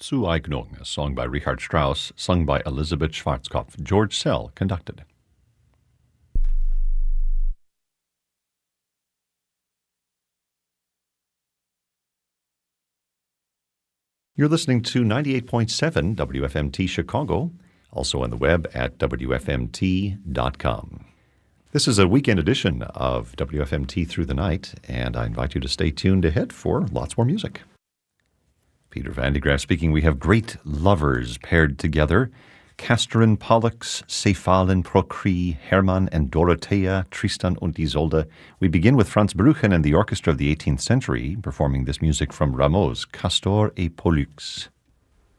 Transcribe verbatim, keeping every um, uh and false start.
Zueignung, a song by Richard Strauss, sung by Elizabeth Schwarzkopf. George Sell conducted. You're listening to ninety-eight point seven W F M T Chicago, also on the web at W F M T dot com. This is a weekend edition of W F M T Through the Night, and I invite you to stay tuned ahead for lots more music. Peter Van de Graaff speaking. We have great lovers paired together. Castorin Pollux, Cephalen Procri, Hermann and Dorothea, Tristan und Isolde. We begin with Franz Brüchen and the orchestra of the eighteenth century, performing this music from Rameau's Castor et Pollux.